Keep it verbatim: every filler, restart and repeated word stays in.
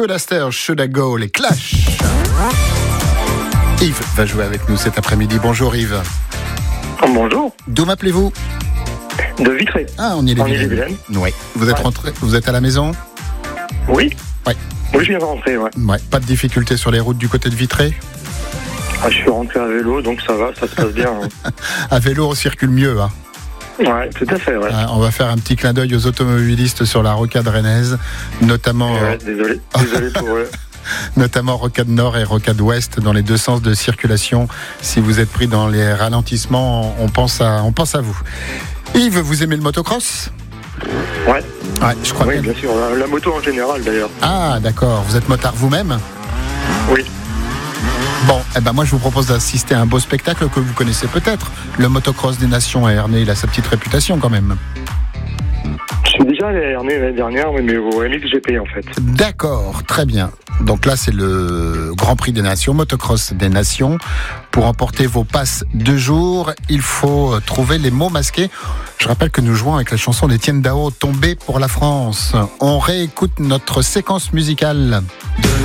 Feu d'Aster, Should I Go, les Clash. Yves va jouer avec nous cet après-midi. Bonjour Yves. Oh, bonjour. D'où m'appelez-vous? De Vitré. Ah, on y est En les Ille-et-Vilaine. Oui. Vous êtes Ouais. rentré, vous êtes à la maison? Oui. Ouais. Oui, je viens de rentrer, ouais. Ouais. Pas de difficulté sur les routes du côté de Vitré? Ah, je suis rentré à vélo, donc ça va, ça se passe bien. Hein. À vélo, on circule mieux. Hein. Ouais, tout à fait, ouais. Ah, on va faire un petit clin d'œil aux automobilistes sur la rocade rennaise, notamment, Ouais, désolé, désolé pour eux. notamment rocade nord et rocade ouest dans les deux sens de circulation. Si vous êtes pris dans les ralentissements, on pense à, on pense à vous. Yves, vous aimez le motocross? Ouais, Ouais, je crois oui, bien. bien sûr. La, la moto en général, d'ailleurs. Ah, d'accord. Vous êtes motard vous-même? Oui. Bon, eh ben moi je vous propose d'assister à un beau spectacle que vous connaissez peut-être. Le motocross des nations à Ernée, il a sa petite réputation quand même. Je suis déjà allé à Ernée l'année dernière, mais au M X G P, en fait. D'accord, très bien. Donc là c'est le Grand Prix des Nations, motocross des Nations. Pour emporter vos passes de jour, il faut trouver les mots masqués. Je rappelle que nous jouons avec la chanson d'Étienne Dao, Tombé pour la France. On réécoute notre séquence musicale.